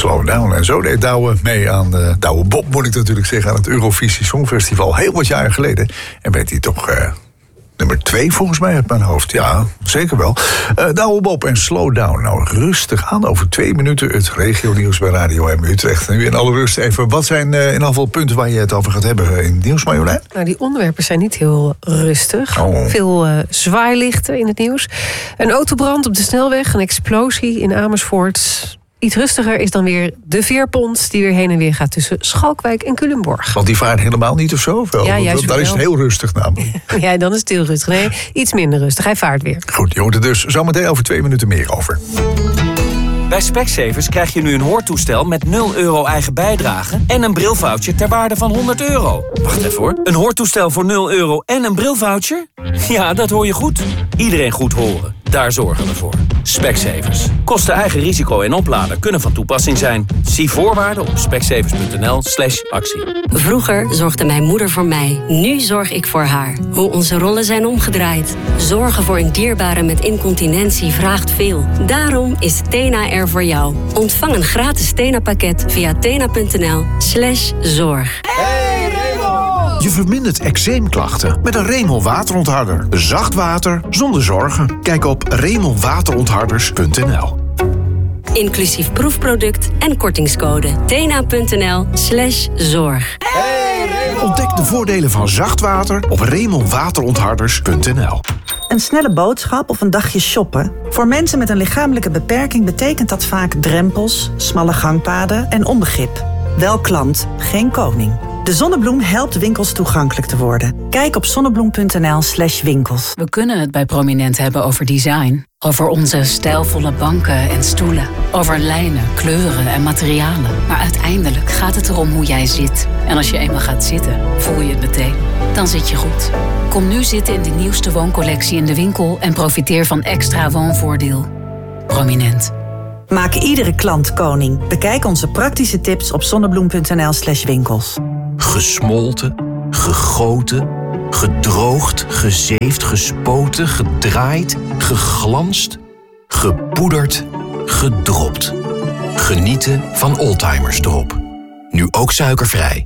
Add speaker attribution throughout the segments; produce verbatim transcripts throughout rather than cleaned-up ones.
Speaker 1: Slow Down. En zo deed Douwe mee aan, uh, Douwe Bob moet ik natuurlijk zeggen, aan het Eurovisie Songfestival heel wat jaren geleden. En werd hij toch uh, nummer twee volgens mij uit mijn hoofd. Ja, zeker wel. Uh, Douwe Bob en Slow Down. Nou, rustig aan. Over twee minuten het regionieuws bij Radio M Utrecht. Nu in alle rust even, wat zijn uh, in ieder geval punten waar je het over gaat hebben in het nieuws, Marjolein?
Speaker 2: Nou, die onderwerpen zijn niet heel rustig. Oh. Veel uh, zwaailichten in het nieuws. Een autobrand op de snelweg, een explosie in Amersfoort. Iets rustiger is dan weer de veerpont die weer heen en weer gaat tussen Schalkwijk en Culemborg.
Speaker 1: Want die vaart helemaal niet of zo? Wel?
Speaker 2: Ja, juist
Speaker 1: Daar
Speaker 2: wel.
Speaker 1: is het heel rustig namelijk.
Speaker 2: Ja, dan is het heel rustig. Nee, iets minder rustig. Hij vaart weer.
Speaker 1: Goed, je hoort er dus zometeen over twee minuten meer over.
Speaker 3: Bij Specsavers krijg je nu een hoortoestel met nul euro eigen bijdrage en een brilvoucher ter waarde van honderd euro. Wacht even hoor. Een hoortoestel voor nul euro en een brilvoucher? Ja, dat hoor je goed. Iedereen goed horen. Daar zorgen we voor. Specsavers. Kosten eigen risico en opladen kunnen van toepassing zijn. Zie voorwaarden op specsavers.nl slash actie.
Speaker 4: Vroeger zorgde mijn moeder voor mij. Nu zorg ik voor haar. Hoe onze rollen zijn omgedraaid. Zorgen voor een dierbare met incontinentie vraagt veel. Daarom is Tena er voor jou. Ontvang een gratis Tena-pakket via tena.nl slash zorg.
Speaker 5: Hey Remol! Je vermindert eczeemklachten met een Remol waterontharder. Zacht water zonder zorgen. Kijk op remol waterontharders punt n l.
Speaker 4: Inclusief proefproduct en kortingscode. tena.nl slash zorg.
Speaker 5: Hey, ontdek de voordelen van zacht water op remol waterontharders punt n l.
Speaker 6: Een snelle boodschap of een dagje shoppen? Voor mensen met een lichamelijke beperking betekent dat vaak drempels, smalle gangpaden en onbegrip. Wel klant, geen koning. De Zonnebloem helpt winkels toegankelijk te worden. Kijk op zonnebloem.nl slash winkels.
Speaker 7: We kunnen het bij Prominent hebben over design. Over onze stijlvolle banken en stoelen. Over lijnen, kleuren en materialen. Maar uiteindelijk gaat het erom hoe jij zit. En als je eenmaal gaat zitten, voel je het meteen. Dan zit je goed. Kom nu zitten in de nieuwste wooncollectie in de winkel en profiteer van extra woonvoordeel. Prominent.
Speaker 6: Maak iedere klant koning. Bekijk onze praktische tips op zonnebloem.nl slash winkels.
Speaker 5: Gesmolten, gegoten, gedroogd, gezeefd, gespoten, gedraaid, geglanst, gepoederd, gedropt. Genieten van Oldtimers Drop. Nu ook suikervrij.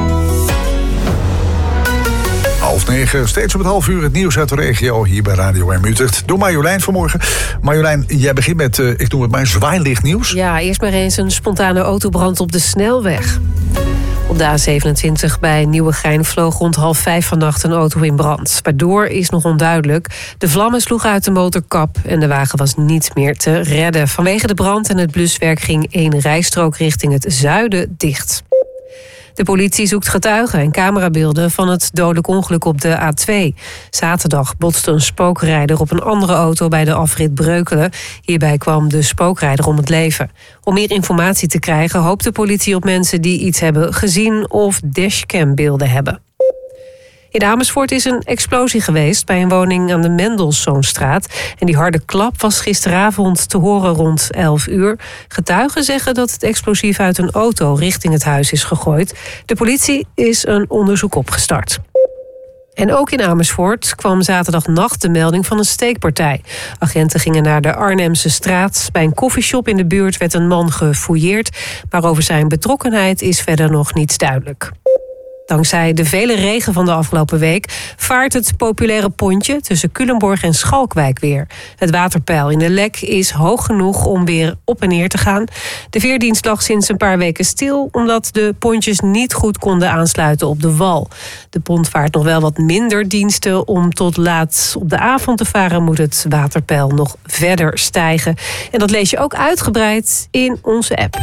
Speaker 1: Half negen, steeds op het half uur het nieuws uit de regio hier bij Radio M Utrecht. Door Marjolein vanmorgen. Marjolein, jij begint met, uh, ik noem het maar, zwaailichtnieuws.
Speaker 2: Ja, eerst maar eens een spontane autobrand op de snelweg. Op de A zevenentwintig bij Nieuwegein vloog rond half vijf vannacht een auto in brand. Waardoor is nog onduidelijk. De vlammen sloegen uit de motorkap en de wagen was niet meer te redden. Vanwege de brand en het bluswerk ging één rijstrook richting het zuiden dicht. De politie zoekt getuigen en camerabeelden van het dodelijk ongeluk op de A twee. Zaterdag botste een spookrijder op een andere auto bij de afrit Breukelen. Hierbij kwam de spookrijder om het leven. Om meer informatie te krijgen hoopt de politie op mensen die iets hebben gezien of dashcambeelden hebben. In Amersfoort is een explosie geweest bij een woning aan de Mendelssohnstraat. En die harde klap was gisteravond te horen rond elf uur. Getuigen zeggen dat het explosief uit een auto richting het huis is gegooid. De politie is een onderzoek opgestart. En ook in Amersfoort kwam zaterdagnacht de melding van een steekpartij. Agenten gingen naar de Arnhemse straat. Bij een koffieshop in de buurt werd een man gefouilleerd. Maar over zijn betrokkenheid is verder nog niets duidelijk. Dankzij de vele regen van de afgelopen week vaart het populaire pontje tussen Culemborg en Schalkwijk weer. Het waterpeil in de Lek is hoog genoeg om weer op en neer te gaan. De veerdienst lag sinds een paar weken stil omdat de pontjes niet goed konden aansluiten op de wal. De pont vaart nog wel wat minder diensten. Om tot laat op de avond te varen moet het waterpeil nog verder stijgen. En dat lees je ook uitgebreid in onze app.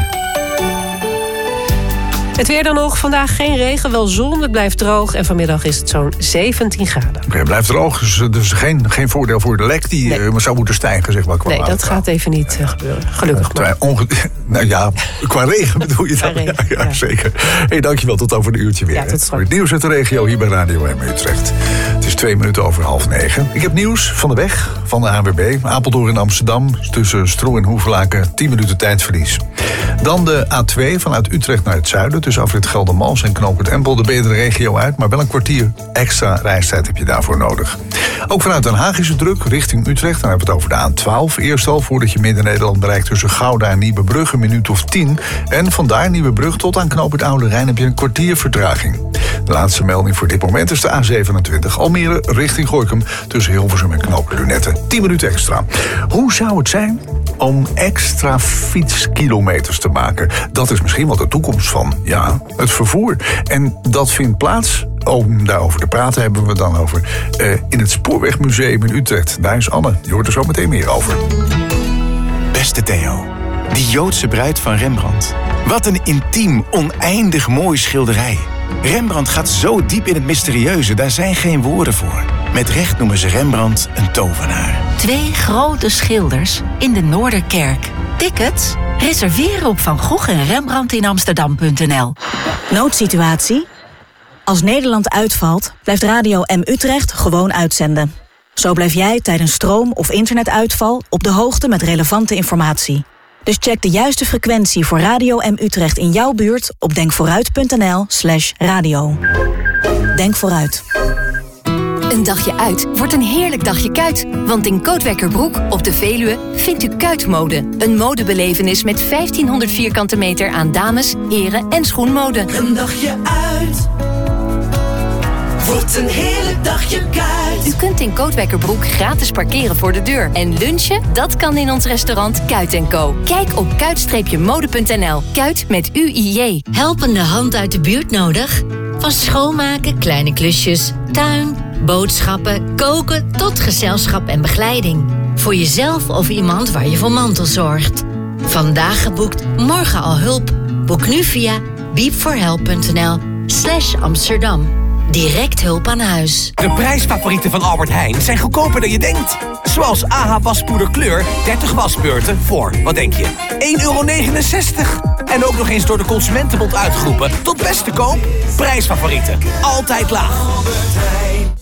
Speaker 2: Het weer dan nog. Vandaag geen regen, wel zon. Het blijft droog en vanmiddag is het zo'n zeventien graden.
Speaker 1: Oké, okay, het blijft droog. Dus, dus geen, geen voordeel voor de Lek die nee. uh, zou moeten stijgen, zeg maar. Qua
Speaker 2: nee, dat
Speaker 1: waterpeil.
Speaker 2: gaat even niet uh, gebeuren. Gelukkig
Speaker 1: maar. Onge- nou ja, qua regen bedoel je dat? Ja, ja, ja, zeker. Hey, dankjewel. Tot over een uurtje weer.
Speaker 2: Ja, tot straks.
Speaker 1: Het nieuws uit de regio hier bij Radio M Utrecht. Het is twee minuten over half negen. Ik heb nieuws van de weg van de A N W B. Apeldoorn en Amsterdam tussen Stroe en Hoevelaken tien minuten tijdverlies. Dan de A twee vanuit Utrecht naar het zuiden. Tussen afrit Geldermals en knooppunt Empel. Daar ben je de regio uit, maar wel een kwartier extra reistijd heb je daarvoor nodig. Ook vanuit Den Haag is het druk richting Utrecht. Dan hebben we het over de A twaalf. Eerst al voordat je Midden-Nederland bereikt tussen Gouda en Nieuwebrug. Een minuut of tien. En vandaar Nieuwebrug tot aan knooppunt Oude Rijn heb je een kwartier vertraging. De laatste melding voor dit moment is de A zevenentwintig. Almere richting Gorinchem tussen Hilversum en knooppunt Lunetten. tien minuten extra. Hoe zou het zijn om extra fietskilometers te maken? Dat is misschien wel de toekomst van, ja, het vervoer. En dat vindt plaats, om daarover te praten hebben we het dan over, uh, in het Spoorwegmuseum in Utrecht. Daar is Anne, je hoort er zo meteen meer over.
Speaker 8: Beste Theo, die Joodse bruid van Rembrandt. Wat een intiem, oneindig mooi schilderij. Rembrandt gaat zo diep in het mysterieuze, daar zijn geen woorden voor. Met recht noemen ze Rembrandt een tovenaar.
Speaker 9: Twee grote schilders in de Noorderkerk. Tickets? Reserveren op Van Gogh en Rembrandt in Amsterdam punt n l.
Speaker 10: Noodsituatie? Als Nederland uitvalt, blijft Radio M Utrecht gewoon uitzenden. Zo blijf jij tijdens stroom- of internetuitval op de hoogte met relevante informatie. Dus check de juiste frequentie voor Radio M Utrecht in jouw buurt op denkvooruit.nl slash radio. Denk vooruit.
Speaker 11: Een dagje uit wordt een heerlijk dagje kuit. Want in Kootwekkerbroek op de Veluwe vindt u Kuitmode. Een modebelevenis met vijftienhonderd vierkante meter aan dames, heren en schoenmode.
Speaker 12: Een dagje uit wordt een heerlijk dagje kuit.
Speaker 11: U kunt in Kootwekkerbroek gratis parkeren voor de deur. En lunchen, dat kan in ons restaurant Kuit en Co. Kijk op kuit mode punt n l. Kuit met U I J.
Speaker 13: Helpende hand uit de buurt nodig? Van schoonmaken, kleine klusjes, tuin, boodschappen, koken tot gezelschap en begeleiding. Voor jezelf of iemand waar je voor mantelzorgt. Vandaag geboekt, morgen al hulp. Boek nu via beepforhelp punt n l slash Amsterdam. Direct hulp aan huis.
Speaker 14: De prijsfavorieten van Albert Heijn zijn goedkoper dan je denkt. Zoals A H waspoeder kleur, dertig wasbeurten voor, wat denk je, één euro negenenzestig. En ook nog eens door de Consumentenbond uitgeroepen tot beste koop. Prijsfavorieten, altijd laag.